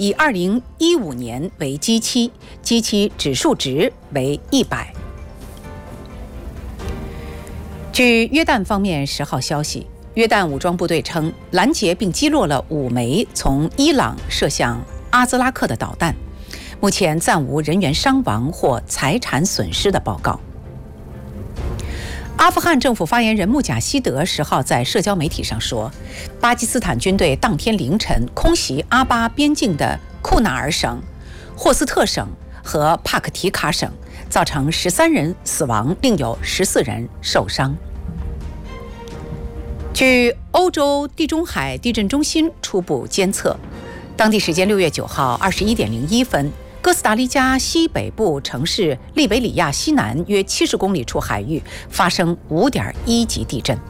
以2015年为基期，基期指数值为100。据约旦方面10号消息，约旦武装部队称拦截并击落了5枚从伊朗射向阿兹拉克的导弹，目前暂无人员伤亡或财产损失的报告。阿富汗政府发言人穆贾希德10号在社交媒体上说，巴基斯坦军队当天凌晨空袭阿巴边境的库纳尔省、霍斯特省和帕克提卡省，造成13人死亡，另有14人受伤。据欧洲地中海地震中心初步监测，当地时间6月9号21点01分，哥斯达黎加西北部城市利维里亚西南约70公里处海域发生5.1级地震。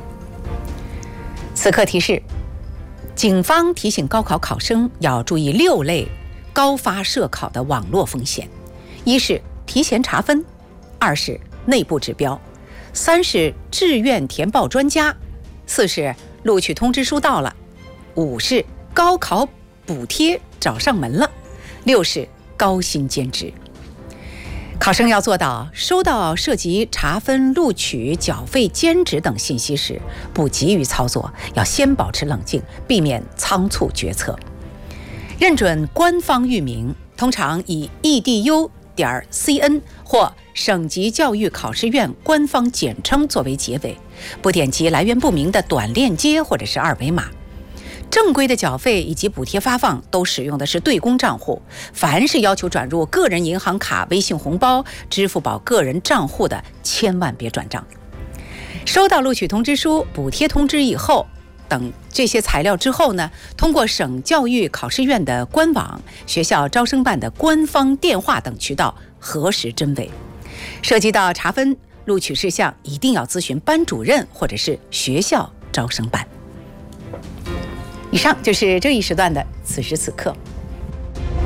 此刻提示，警方提醒高考考生要注意6类高发涉考的网络风险：一是提前查分，2是内部指标，3是志愿填报专家，4是录取通知书到了，5是高考补贴找上门了，6是高薪兼职。考生要做到收到涉及查分、录取、缴费、兼职等信息时不急于操作，要先保持冷静，避免仓促决策。认准官方域名，通常以 edu.cn 或省级教育考试院官方简称作为结尾，不点击来源不明的短链接或者是二维码。正规的缴费以及补贴发放都使用的是对公账户，凡是要求转入个人银行卡、微信红包、支付宝个人账户的，千万别转账。收到录取通知书、补贴通知以后等这些材料之后呢，通过省教育考试院的官网、学校招生办的官方电话等渠道核实真伪。涉及到查分、录取事项，一定要咨询班主任或者是学校招生办。以上就是这一时段的此时此刻。